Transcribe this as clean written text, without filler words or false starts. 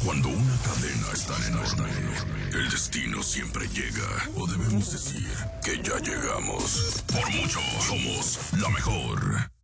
Cuando una cadena es tan enorme, el destino siempre llega. O debemos decir que ya llegamos. Por mucho, somos la mejor.